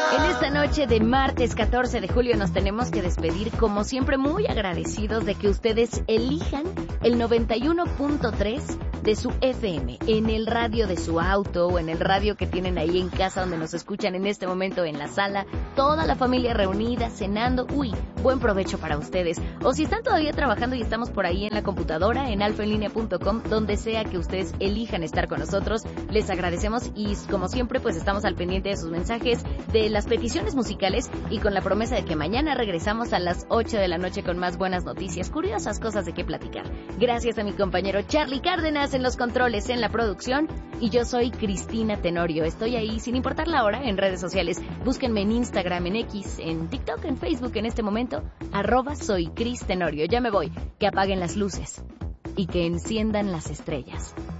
En esta noche de martes 14 de julio nos tenemos que despedir, como siempre, muy agradecidos de que ustedes elijan el 91.3 de su FM, en el radio de su auto o en el radio que tienen ahí en casa donde nos escuchan en este momento en la sala, toda la familia reunida, cenando. Uy, buen provecho para ustedes. O si están todavía trabajando y estamos por ahí en la computadora, en alfaenlinea.com, donde sea que ustedes elijan estar con nosotros, les agradecemos y como siempre pues estamos al pendiente de sus mensajes, de las peticiones musicales y con la promesa de que mañana regresamos a las 8 de la noche con más buenas noticias, curiosas cosas de qué platicar. Gracias a mi compañero Charlie Cárdenas en los controles, en la producción, y yo soy Cristina Tenorio. Estoy ahí sin importar la hora en redes sociales. Búsquenme en Instagram, en X, en TikTok, en Facebook en este momento, @soy Cris Tenorio. Ya me voy, que apaguen las luces y que enciendan las estrellas.